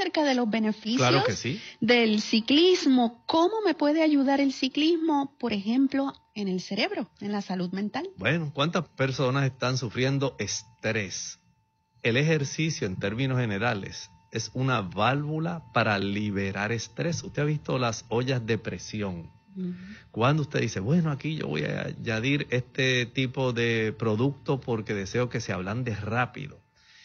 acerca de los beneficios Claro que sí. del ciclismo. ¿Cómo me puede ayudar el ciclismo, por ejemplo, en el cerebro, en la salud mental? Bueno, ¿cuántas personas están sufriendo estrés? El ejercicio, en términos generales, es una válvula para liberar estrés. Usted ha visto las ollas de presión. Cuando usted dice, bueno, aquí yo voy a añadir este tipo de producto porque deseo que se ablande rápido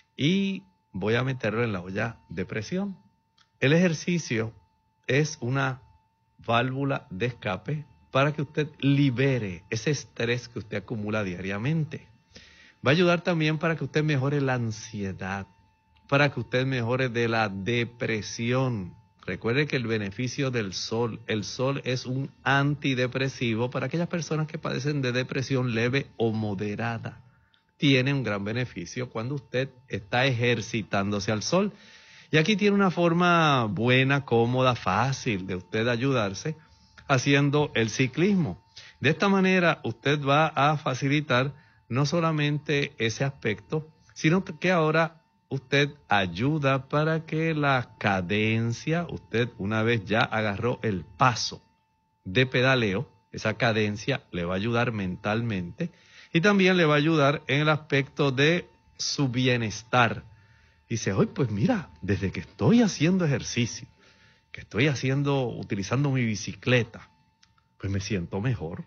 y voy a meterlo en la olla de presión. El ejercicio es una válvula de escape para que usted libere ese estrés que usted acumula diariamente. Va a ayudar también para que usted mejore la ansiedad, para que usted mejore de la depresión. Recuerde que el beneficio del sol, el sol es un antidepresivo para aquellas personas que padecen de depresión leve o moderada. Tiene un gran beneficio cuando usted está ejercitándose al sol. Y aquí tiene una forma buena, cómoda, fácil de usted ayudarse haciendo el ciclismo. De esta manera usted va a facilitar no solamente ese aspecto, sino que ahora usted ayuda para que la cadencia, usted una vez ya agarró el paso de pedaleo, esa cadencia le va a ayudar mentalmente y también le va a ayudar en el aspecto de su bienestar. Dice, oye, pues mira, desde que estoy haciendo ejercicio, que estoy utilizando mi bicicleta, pues me siento mejor.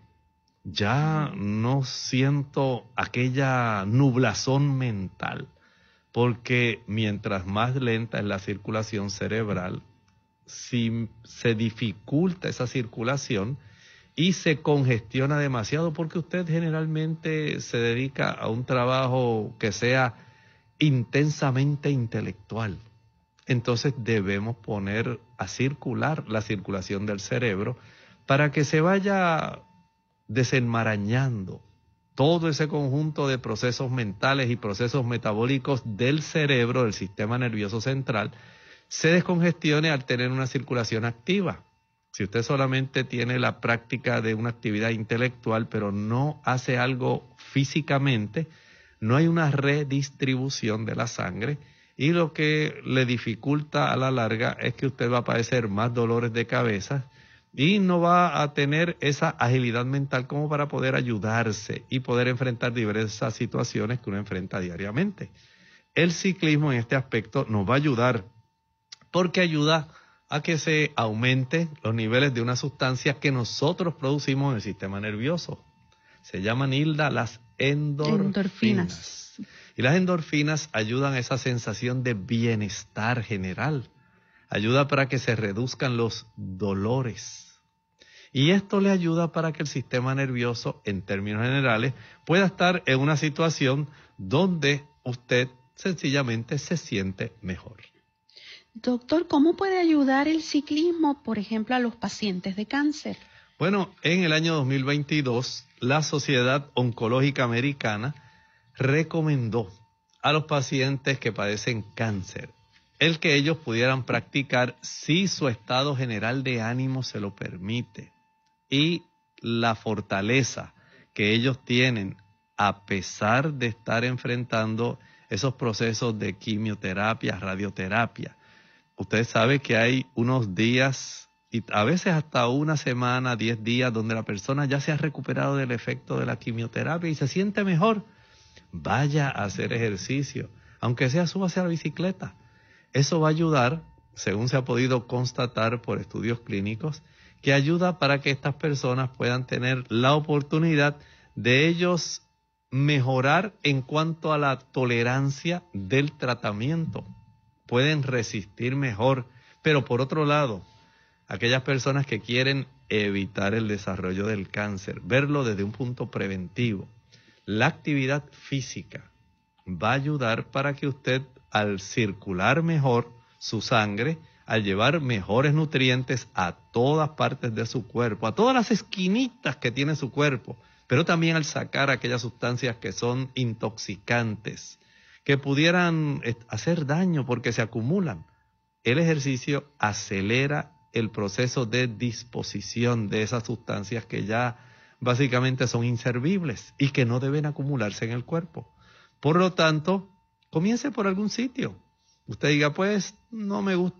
Ya no siento aquella nublazón mental, porque mientras más lenta es la circulación cerebral, si se dificulta esa circulación y se congestiona demasiado, porque usted generalmente se dedica a un trabajo que sea intensamente intelectual. Entonces debemos poner a circular la circulación del cerebro para que se vaya desenmarañando todo ese conjunto de procesos mentales y procesos metabólicos del cerebro, del sistema nervioso central, se descongestione al tener una circulación activa. Si usted solamente tiene la práctica de una actividad intelectual, pero no hace algo físicamente, no hay una redistribución de la sangre y lo que le dificulta a la larga es que usted va a padecer más dolores de cabeza y no va a tener esa agilidad mental como para poder ayudarse y poder enfrentar diversas situaciones que uno enfrenta diariamente. El ciclismo en este aspecto nos va a ayudar porque ayuda a que se aumenten los niveles de una sustancia que nosotros producimos en el sistema nervioso. Se llaman, Hilda, las endorfinas. Y las endorfinas ayudan a esa sensación de bienestar general. Ayuda para que se reduzcan los dolores. Y esto le ayuda para que el sistema nervioso, en términos generales, pueda estar en una situación donde usted sencillamente se siente mejor. Doctor, ¿cómo puede ayudar el ciclismo, por ejemplo, a los pacientes de cáncer? Bueno, en el año 2022, la Sociedad Oncológica Americana recomendó a los pacientes que padecen cáncer el que ellos pudieran practicar si su estado general de ánimo se lo permite y la fortaleza que ellos tienen a pesar de estar enfrentando esos procesos de quimioterapia, radioterapia. Usted sabe que hay unos días y a veces hasta una semana, 10 días, donde la persona ya se ha recuperado del efecto de la quimioterapia y se siente mejor. Vaya a hacer ejercicio, aunque sea súbase a la bicicleta. Eso va a ayudar, según se ha podido constatar por estudios clínicos, que ayuda para que estas personas puedan tener la oportunidad de ellos mejorar en cuanto a la tolerancia del tratamiento. Pueden resistir mejor, pero por otro lado, aquellas personas que quieren evitar el desarrollo del cáncer, verlo desde un punto preventivo, la actividad física va a ayudar para que usted, al circular mejor su sangre, al llevar mejores nutrientes a todas partes de su cuerpo, a todas las esquinitas que tiene su cuerpo, pero también al sacar aquellas sustancias que son intoxicantes, que pudieran hacer daño porque se acumulan. El ejercicio acelera el proceso de disposición de esas sustancias que ya básicamente son inservibles y que no deben acumularse en el cuerpo. Por lo tanto, comience por algún sitio. Usted diga, pues no me gusta